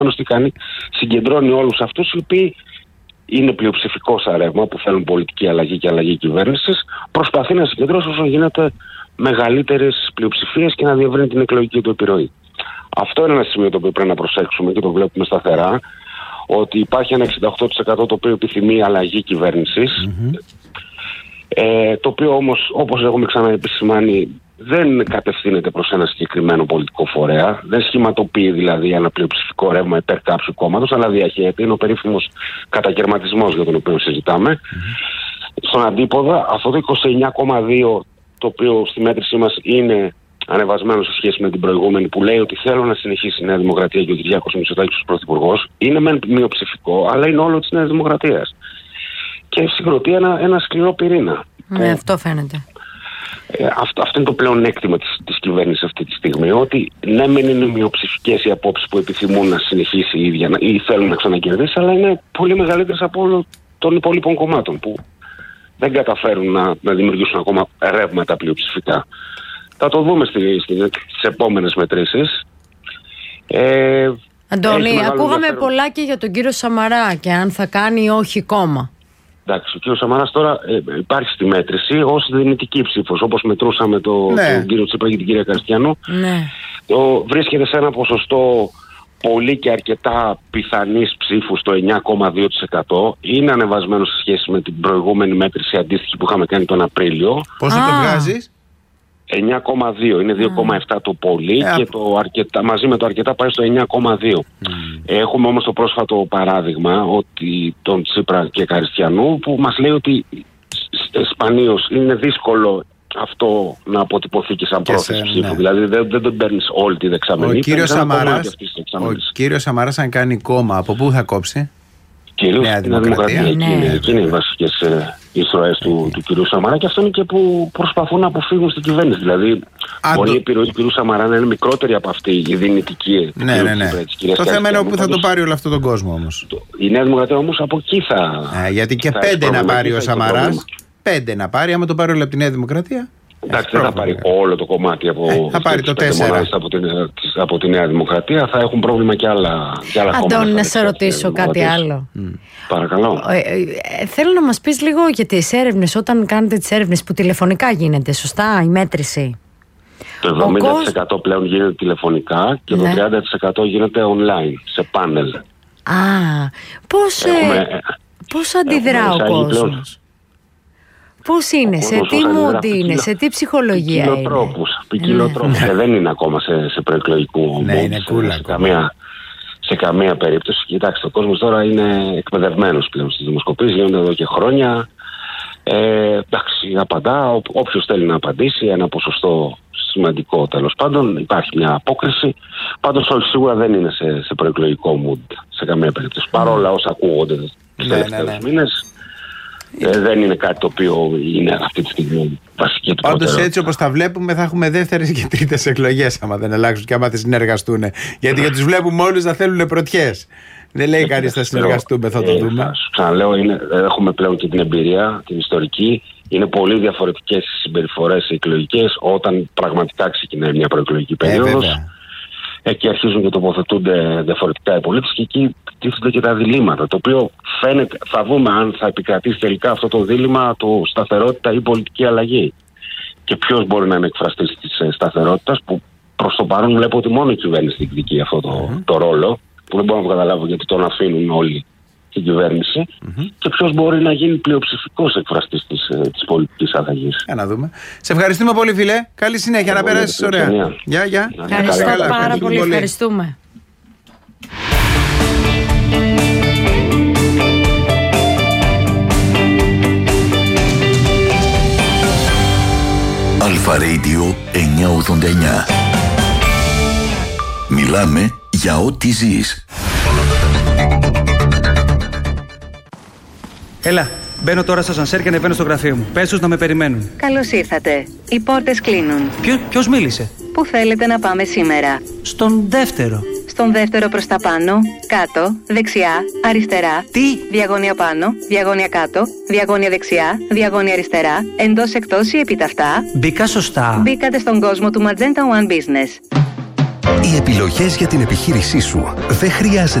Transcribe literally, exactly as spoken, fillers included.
τι κάνει, συγκεντρώνει όλους αυτούς οι οποίοι είναι πλειοψηφικό σαν ρεύμα που θέλουν πολιτική αλλαγή και αλλαγή κυβέρνησης, προσπαθεί να συγκεντρώσει όσο γίνεται μεγαλύτερες πλειοψηφίες και να διευρύνει την εκλογική του επιρροή. Αυτό είναι ένα σημείο το οποίο πρέπει να προσέξουμε και το βλέπουμε σταθερά, ότι υπάρχει ένα εξήντα οκτώ τοις εκατό το οποίο επιθυμεί αλλαγή κυβέρνησης, mm-hmm. ε, το οποίο όμως, όπως έχουμε ξαναεπισημάνει, δεν κατευθύνεται προς ένα συγκεκριμένο πολιτικό φορέα, δεν σχηματοποιεί δηλαδή ένα πλειοψηφικό ρεύμα υπέρ κάποιου κόμματος, αλλά διαχέεται, είναι ο περίφημος κατακαιρματισμός για τον οποίο συζητάμε. Mm-hmm. Στον αντίποδα, αυτό το είκοσι εννιά κόμμα δύο το οποίο στη μέτρησή μας είναι ανεβασμένο σε σχέση με την προηγούμενη, που λέει ότι θέλω να συνεχίσει η Νέα Δημοκρατία και ο Κυριάκος Μητσοτάκης ως πρωθυπουργός, είναι μεν μειοψηφικό, αλλά είναι όλο της Νέας Δημοκρατίας. Και συγκροτεί ένα, ένα σκληρό πυρήνα. Ναι, που, αυτό φαίνεται. Ε, αυτό, αυτό είναι το πλεονέκτημα της, της κυβέρνησης αυτή τη στιγμή, ότι ναι μεν είναι μειοψηφικές οι απόψεις που επιθυμούν να συνεχίσει η ίδια ή θέλουν να ξανακερδίσει, αλλά είναι πολύ μεγαλύτερες από όλων των υπόλοιπων κομμάτων που δεν καταφέρουν να, να δημιουργήσουν ακόμα ρεύματα πλειοψηφικά. Θα το δούμε στις επόμενες μετρήσεις. Ε, Αντώνη, ακούγαμε πολλά και για τον κύριο Σαμαρά και αν θα κάνει ή όχι κόμμα. Εντάξει, ο κύριος Σαμαράς τώρα ε, υπάρχει στη μέτρηση ως δυνητική ψήφος, όπως μετρούσαμε το, ναι. τον κύριο Τσίπρα και την κυρία Καριστιανού. Ναι. Το, βρίσκεται σε ένα ποσοστό πολύ και αρκετά πιθανής ψήφου στο εννιά κόμμα δύο τοις εκατό. Είναι ανεβασμένο σε σχέση με την προηγούμενη μέτρηση αντίστοιχη που είχαμε κάνει τον Απρίλιο. Πόσο το βγάζεις? εννιά κόμμα δύο, είναι δύο κόμμα επτά το πολύ ε, και το αρκετά, μαζί με το αρκετά πάει στο εννιά κόμμα δύο. Mm. Έχουμε όμως το πρόσφατο παράδειγμα ότι τον Τσίπρα και Καριστιανού που μας λέει ότι σπανίως είναι δύσκολο αυτό να αποτυπωθεί και σαν πρόθεση ψήφου. Ναι. Δηλαδή δεν, δεν τον παίρνεις όλη τη δεξαμενή. Ο κύριος Σαμαράς, ο κύριος Σαμαράς αν κάνει κόμμα, από πού θα κόψει? Κυρίως Νέα Δημοκρατία. Δημοκρατία. Εκεί είναι οι βασικές ε, εισρωές του, του κυρίου Σαμαρά και αυτό είναι και που προσπαθούν να αποφύγουν στην κυβέρνηση. Δηλαδή, Α, μπορεί το... η επιρροή του κυρίου Σαμαρά να είναι μικρότερη από αυτή η δυνητική. Ναι, ναι, ναι. Το θέμα είναι όπου θα το πάρει όλο αυτόν τον κόσμο όμως. Η Νέα Δημοκρατία όμως από εκεί θα. Ε, γιατί και θα πέντε να πάρει ο Σαμαράς. Πέντε να πάρει, άμα το πάρει όλο από τη Νέα Δημοκρατία. Εντάξει, δεν θα πάρει όλο το κομμάτι από, ε, θα πάρει το τέσσερα από, την, από τη Νέα Δημοκρατία. Θα έχουν πρόβλημα και άλλα, και άλλα κόμματα. Αντώνη, να σε ρωτήσω κάτι άλλο. Mm. Παρακαλώ. Ε, ε, θέλω να μας πεις λίγο για τις έρευνες, όταν κάνετε τις έρευνες που τηλεφωνικά γίνεται, σωστά, η μέτρηση. Το εβδομήντα τοις εκατό πλέον γίνεται τηλεφωνικά και ναι. το τριάντα τοις εκατό γίνεται online, σε πάνελ. Α, πώς, έχουμε, ε, πώς αντιδρά ο κόσμος? Πώς είναι, σε τι mood είναι, σε τι ψυχολογία είναι? Ποικιλοτρόπους. Ναι. Δεν είναι ακόμα σε, σε προεκλογικού ναι, είναι cool, σε, καμία, σε καμία περίπτωση. Κοιτάξτε, ο κόσμος τώρα είναι εκπαιδευμένος πλέον στις δημοσκοπήσεις, γίνονται εδώ και χρόνια. Ε, εντάξει, απαντά, ό, όποιος θέλει να απαντήσει, ένα ποσοστό σημαντικό τέλος πάντων, υπάρχει μια απόκριση. Πάντως όλοι σίγουρα δεν είναι σε, σε προεκλογικό mood σε καμία περίπτωση. Mm. Παρόλα όσα ακούγονται τους ναι, τελευταίους ναι, ναι. μήνες. Ε, δεν είναι κάτι το οποίο είναι αυτή τη στιγμή βασική του Πάντως προτεραιότητα. Έτσι όπως τα βλέπουμε θα έχουμε δεύτερες και τρίτες εκλογές άμα δεν αλλάξουν και άμα δεν συνεργαστούν. Γιατί για τους βλέπουμε όλους να θέλουν πρωτιές. Δεν λέει κανείς θα συνεργαστούμε, θα το δούμε. Ε, ξαναλέω, είναι, έχουμε πλέον και την εμπειρία, την ιστορική. Είναι πολύ διαφορετικές οι συμπεριφορές εκλογικές όταν πραγματικά ξεκινάει μια προεκλογική περίοδος. Ε, ε, και αρχίζουν και τοποθετούνται διαφορετικά οι πολίτες και εκεί τίθενται και τα διλήμματα. Το οποίο φαίνεται, θα δούμε αν θα επικρατήσει τελικά αυτό το δίλημμα του σταθερότητα ή πολιτική αλλαγή. Και ποιος μπορεί να είναι εκφραστής της σταθερότητας, που προς το παρόν βλέπω ότι μόνο η κυβέρνηση διεκδικεί αυτό το, mm-hmm. το ρόλο, που δεν μπορώ να καταλάβω γιατί τον αφήνουν όλοι την κυβέρνηση, mm-hmm. και ποιος μπορεί να γίνει πλειοψηφικός εκφραστής της, της πολιτικής αλλαγής. Για να δούμε. Σε ευχαριστούμε πολύ, φίλε. Καλή συνέχεια, να περάσεις ωραία. Γεια, γεια. Ευχαριστώ πάρα, πάρα πολύ. πολύ. Ευχαριστούμε. Αλφα Radio εννιακόσια ογδόντα εννιά. Μιλάμε για ό,τι ζεις. Έλα, μπαίνω τώρα στο σανσέρ και ανεβαίνω στο γραφείο μου. Πες τους να με περιμένουν. Καλώς ήρθατε. Οι πόρτες κλείνουν. Ποιο, ποιος μίλησε? Πού θέλετε να πάμε σήμερα? Στον δεύτερο. Στον δεύτερο προς τα πάνω, κάτω, δεξιά, αριστερά. Τι? Διαγώνια πάνω, διαγώνια κάτω, διαγώνια δεξιά, διαγώνια αριστερά, εντός εκτός ή επιταυτά. Μπήκα σωστά? Μπήκατε στον κόσμο του Magenta One Business. Οι επιλογές για την επιχείρησή σου δεν χρειάζεται